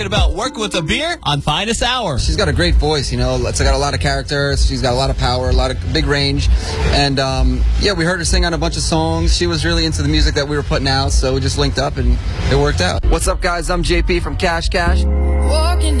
About working with a beer on Finest Hour. She's got a great voice, you know. It's got a lot of character. She's got a lot of power, a lot of big range. And, yeah, we heard her sing on a bunch of songs. She was really into the music that we were putting out, so we just linked up and it worked out. What's up, guys? I'm JP from Cash Cash. Walking